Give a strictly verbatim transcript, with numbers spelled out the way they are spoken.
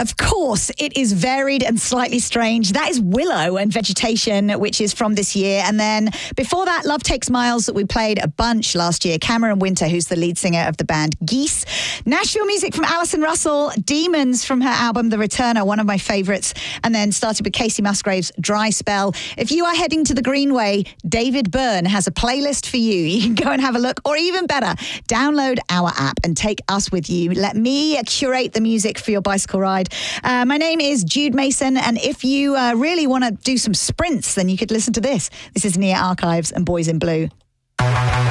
Of course, it is varied and slightly strange. That is Willow and Vegetation, which is from this year. And then before that, Love Takes Miles, that we played a bunch last year. Cameron Winter, who's the lead singer of the band Geese. Nashville music from Alison Russell. Demons from her album The Returner, one of my favourites. And then started with Casey Musgraves' Dry Spell. If you are heading to the Greenway, David Byrne has a playlist for you. You can go and have a look, or even better, download our app and take us with you. Let me curate the music for your bicycle ride. Uh, my name is Jude Mason, and if you uh, really want to do some sprints, then you could listen to this. This is Nia Archives and Boys in Blue.